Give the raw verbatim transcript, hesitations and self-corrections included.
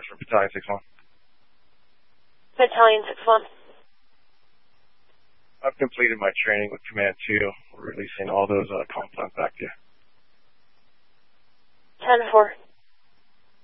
North for Battalion six one. Battalion six one. I've completed my training with Command two. We're releasing all those uh, comp plans back to you. ten four.